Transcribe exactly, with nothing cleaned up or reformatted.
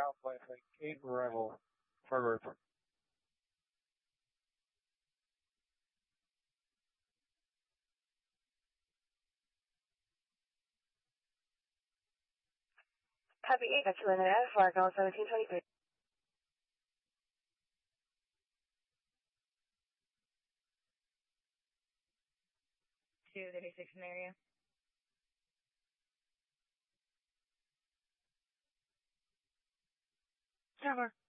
out by like eight arrival. Forward. Copy eight, that's Limited F, Fargo seventeen twenty-three. two thirty-six in the area. Tower.